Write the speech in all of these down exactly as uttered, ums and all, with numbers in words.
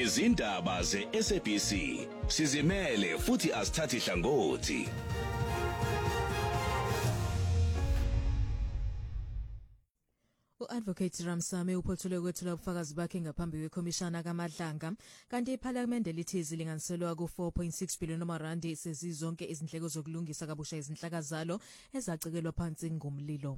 izindaba ze-S A B C sizimele futhi asithathi hlangothi. U-Advocate Ramsame uphothule ukwethula ubufakazi bakhe ngaphambi kwekhomishana kaMadlanga kanti iPhalamende lithi zilinganiselwa ku four point six billion amarandi sezizonke izindleko zokulungisa kabusha izinhlakazalo ezacekelwa phansi ngomlilo.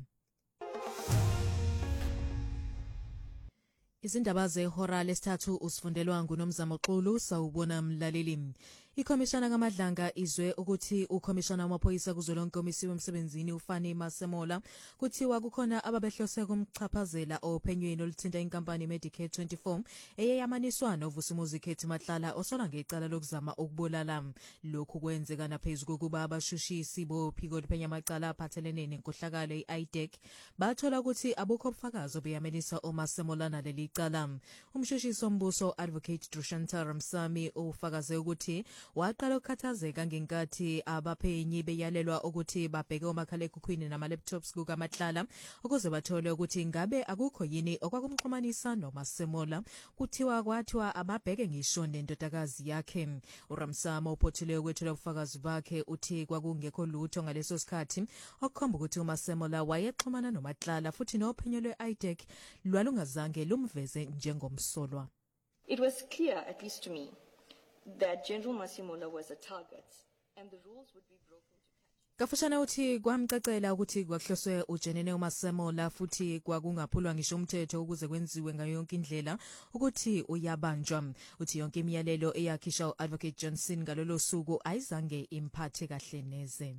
Izindaba zehora lesithathu usifundelwa nguNomzamo Xulu sawubona mlaleli. Ikhomishana kaMadlanga izwe ukuthi ukhomishana wamaphoyisa kuzolonke omisiwe emsebenzini uFani Masemola kuthiwa kukhona ababehlose kumchaphazela ophenyweni oluthinta inkampani Medicare twenty-four eyeyamaniswa noVusimuzi Khethi Matlala osola ngecala lokuzama ukubulala. Lokhu kwenzeka naphezulu kokuba abashushisi bophiko liphenya amacala aphathelene nenkohlakalo i-I D E C bathola ukuthi abukho ubufakazi obuyamanisa uMasemola naleli cala. Umshushisi wombuso Advocate Drushanta Ramsame ufakaze ukuthi waqala ukukhathazeka ngenkathi abaphenyi beyalelwa ukuthi babheke omakhalekhukhwini nama-laptops kukaMatlala ukuze bathole ukuthi ngabe akukho yini okwakumxhumanisa noMasemola. Kuthiwa kwathiwa ababheke ngisho nendodakazi yakhe. uRamsame uphothule ukwethula ubufakazi bakhe uthi kwakungekho lutho ngaleso sikhathi okukhomba ukuthi uMasemola wayexhumana noMatlala futhi nophenyo lwe-I D E C lwalungazange lumveze njengomsolwa. It was clear, at least to me, that General Masemola was a target and the rules would be broken to catch. Kafushana uthi kwamcacela ukuthi kwahloswe uJenene uMasemola futhi kwakungaphulwa ngisho umthetho ukuze kwenziwe ngayo yonke indlela ukuthi uyabanjwa. Uthi yonke imiyalelo eyakhisha uAdvocate Johnson ngalolo suku ayizange imphathe kahle neze.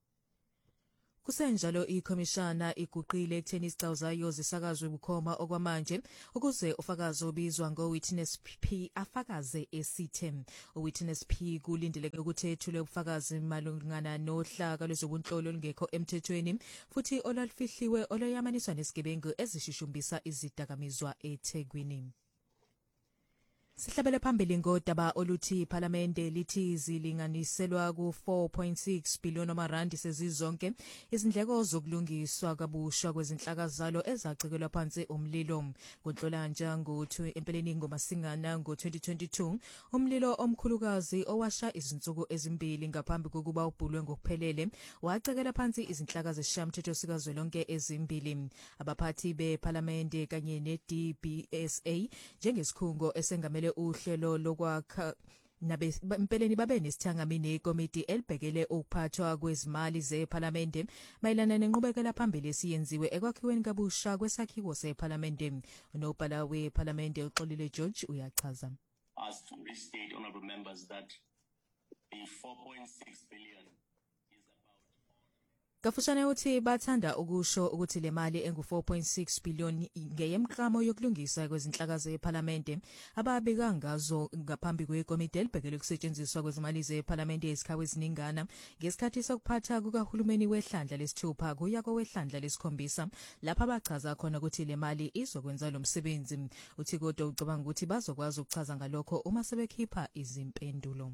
Kusenjalo ikhomishana iguqile ekutheni izicelo zayo zisakazwe bukhoma okwamanje ukuze ufakazi obizwa ngo-Witness P afakaze esithe. U-Witness P kulindeleke ukuthi ethule ubufakazi malungana nohlaka lwezobunhlolo olungekho emthethweni futhi olwalufihliwe olwayamaniswa nesigebengu ezishushumbisa izidakamizwa eThekwini. Sihlabele phambili ngodaba oluthi iPhalamende lithi zilinganiselwa ku four point six billion amarandi sezizonke izindleko zokulungiswa kabusha kwezinhlakazalo ezacekelwa phansi umlilo. Ngonhlolanja ngo-two empeleni ngoMasingana ngo-twenty twenty-two umlilo omkhulukazi owasha izinsuku ezimbili ngaphambi kokuba ubhulwe ngokuphelele wacekela phansi izinhlaka zesishayamithetho sikazwelonke ezimbili. Abaphathi bePhalamende kanye ne-D B S A njengesikhungo esengamele uhlelo lokwakha nabe impeleni babe nesithangamini ikomiti elibhekele ukuphathwa kwezimali zePhalamende mayelana nenqubekela phambili esiyenziwe ekwakhiweni kabusha kwesakhiwo sePhalamende. Unobhala wePhalamende uXolile George uyachaza. As to restate, honorable members, that the four point six billion is about. Kafushane uthi bathanda ukusho ukuthi le mali engu four point six billion ngeyemklamo yokulungisa kwezinhlaka zePhalamende ababika ngazo ngaphambi kwekomiti elibhekele ukusetshenziswa kwezimali zePhalamende ezikhawe eziningana ngesikhathi sokuphatha kukahulumeni wehlandla lesithupha kuya kowehlandla lesikhombisa lapha bachaza khona ukuthi le mali izokwenza lo msebenzi. Uthi kodwa ucabanga ukuthi bazokwazi ukuchaza ngalokho uma sebekhipha izimpendulo.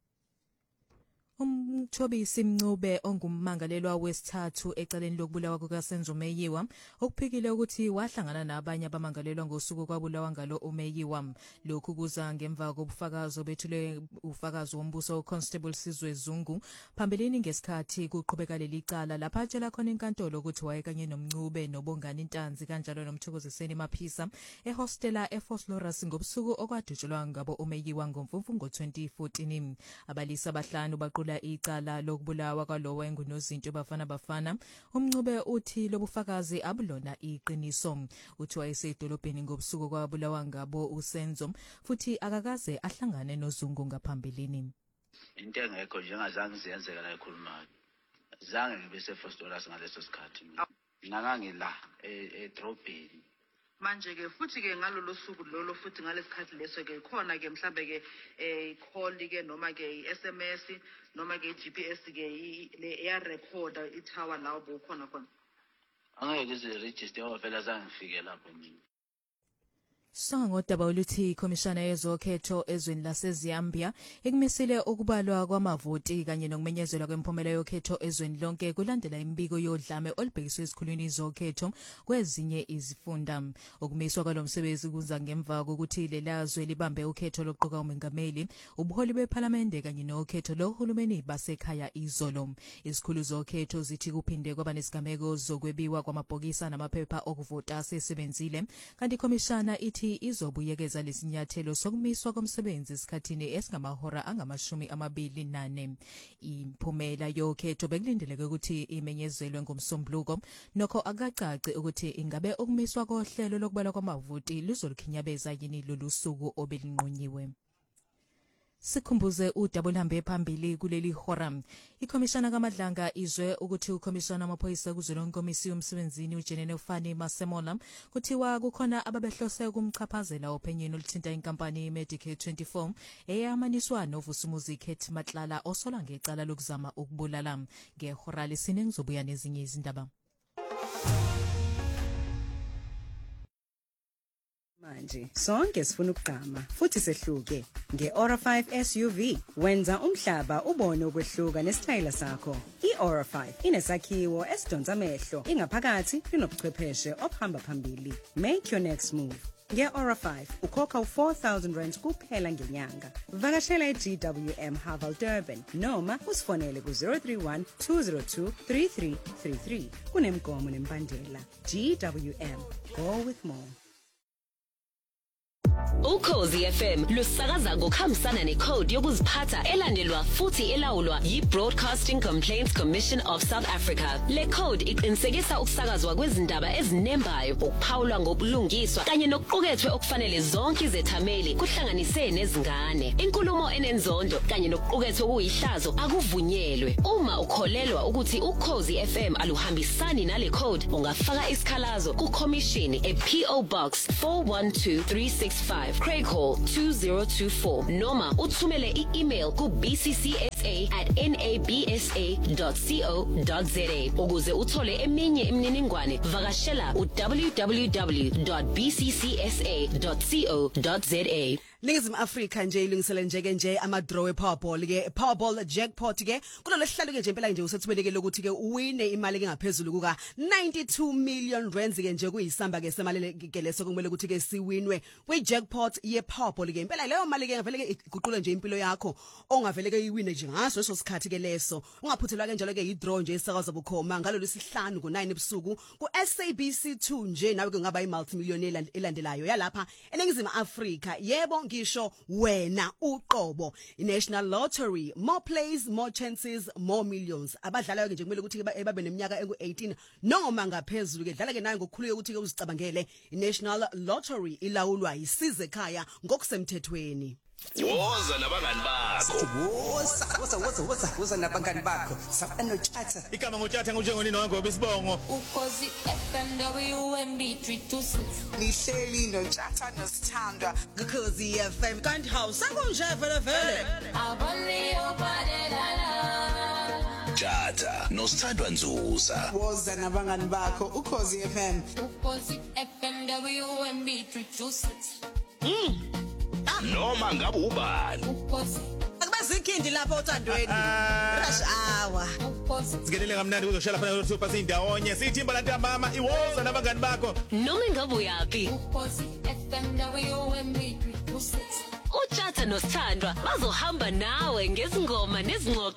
Umthobisi Mncube ongummangalelwa wesithathu ecaleni lokubulawa kukaSenzo Meyiwa okuphikile ukuthi wahlangana nabanye abamangalelwa ngosuku kwabulawa ngalo uMeyiwa. Lokhu kuza ngemva kobufakazi obethule ufakazi wombuso uConstable Sizwe Zungu phambilini ngesikhathi kuqhubeka leli cala lapha atshela khona inkantolo ukuthi wayekanye noMncube nobongani Ntanzi kanjalo noMthokoziseni Maphisa ehostela eFort Lawrence ngobusuku okwadutshelwa ngabo uMeyiwa ngomfumfu ngo-twenty fourteen. Abalisa abahlanu baqula icala lokubulawa kwalowo engunozinto bafana bafana. uMncube uthi lobufakazi abulona iqiniso. Uthi wayesedolobheni ngobusuku kwabulawa ngabo uSenzo futhi akakaze ahlangane noZungu ngaphambilini. Into engekho njengazange ziyenzeka la ekhulumayo. Zange ngibe seFort Lawrence ngaleso sikhathi. Ngangangila edrobheni. Manje ke futhi ke ngalolu suku lolo futhi ngalesikhathi leso ke khona ke mhlambe ke eh call ke noma ke S M S noma ke G P S ke le air recorder ithawa la obukhona khona. Angeke ize register ovela zange ngifike lapho mina. Sangodaba oluthi ikhomishana yezokhetho ezweni laseZambia ikumisile ukubalwa kwamavoti kanye nokumenyezelwa kwemphumela yokhetho ezweni lonke kulandela imbiko yodlame olubhekiswe esikhulwini zokhetho kwezinye izifunda. Ukumiswa kwalomsebenzi kuza ngemva kokuthi lelazwe libambe ukhetho lokuqoka umengameli, ubuholi beParliament kanye nokhetho lohulumeni basekhaya izolo. Izikhulu zokhetho zithi kuphinde kwaba nesigameko zokwebiwa kwamabhokisa namaphepha okuvota sesebenzile, kanti ikhomishana ithi izobuyekeza lesinyathelo sokumiswa komsebenzi esikhathini esingamahora angamashumi amabili nane. Imphumela yokhetho bekulindeleke ukuthi imenyezelwe ngomsombuluko, nokho akacaci ukuthi ingabe ukumiswa kohlelo lokubala kwamavoti luzolukhinyabeza yini lolu suku obelinqunyiwe. Sikhumbuze udaba oluhambe phambili kuleli hora. Ikhomishana kaMadlanga izwe ukuthi ukhomishana wamaphoyisa kuzwelonke komisiyo umsebenzini uJenene Fani Masemola kuthiwa kukhona ababehlose ukumchaphazela ophenyweni oluthinta inkampani Medicare twenty-four eyamaniswa noVusumuzi Khet Matlala osola ngecala lokuzama ukubulala. Ngehora lesine ngizobuya nezinye izindaba. Manje sonke sifuna ukugqama futhi sehluke ngeAura five S U V wenza umhlaba ubone ukwehluka nesitayela sakho. iAura five inesakhiwo esidonsa amehlo, ingaphakathi inobuchwepheshe obuhamba phambili. Make your next move. ngeAura five ukhokha u-four thousand rand kuphela ngenyanga. Vakashela e-G W M Haval Durban noma usifonele ku zero three one two zero two three three three three. Kunemgomo nembandela. G W M, go with more. Ukhozi F M lusakaza ngokuhambisana necode yokuziphatha elandelwa futhi elawulwa yi-Broadcasting Complaints Commission of South Africa. Le code iqinisekisa ukusakazwa kwezindaba ezinembayo, ukuphawulwa ngobulungiswa kanye nokuqukethwe okufanele zonke izethameli kuhlanganise nezingane. Inkulumo enenzondo kanye nokuqukethwe okuyihlazo akuvunyelwe. Uma ukholelwa ukuthi Ukhozi F M aluhambisani nale code, ungafaka isikhalazo ku-Commission e-P O Box four one two three six five Craig Hall two zero two four noma uthumele i-email ku b c c s a at n a b s a dot co dot z a. Ukuze uthole eminye imininingwane vakashela u w w w dot b c c s a dot co dot z a. Ningizimu Afrika nje ilungisele njeke nje ama draw e Powerball ke Powerball jackpot ke kulolu sihlalo ke nje impela nje usethubelekele ukuthi ke uwine imali ke ngaphezulu kuka ninety-two million rands ke nje kuyisamba ke semali ke leso kumele ukuthi ke siwinwe kwi jackpot ye Powerball ke impela leyo mali ke ngavele ke iguqule nje impilo yakho ongavele ke iwine nje ngaso leso sikhathi ke leso ungaphuthelwa ke njalo ke i draw nje isakaza bukhoma ngalolu sihlanu ku nine ebusuku ku S A B C two nje nawe ke ngaba i multimillionaire elandelayo yalapha eningizimu Afrika. Yebo ngisho wena uqobo iNational Lottery, more plays, more chances, more millions. Abadlalayo ke nje kumele ukuthi babe neminyaka engu eighteen noma ngaphezulu ke dlala ke nayo ngokukhuleka ukuthi ke uzicabangele. iNational Lottery ilawulwa yisize ekhaya ngokusemthethweni. Woza nabangani bakho. Woza woza woza woza woza nabangani bakho. Sabano chatha. Igama ngothatha ngojengoni nongoba isibongo. Ukhozi F M W M B three two six. Nihleli nochatha nosithandwa. Ukhozi F M kanti hawu sakunje vele vele. Abone obadelala. Jata nosithandwa Nzuza. Woza nabangani bakho Ukhozi F M. Ukhozi F M W M B three two six. Mm. Noma ngabe ubani. Ukhozi akubazikindi lapha othandweni. Rush hour. Ukhozi Sikelele kamnandi uzoshela phana lo pasi indawonye. Sithi imba lantambama iwoza nabangani bakho. Noma ngabe uyapi. Ukhozi F M W M B three two six. Ujata nosithandwa bazohamba nawe ngezingoma nezingxoxo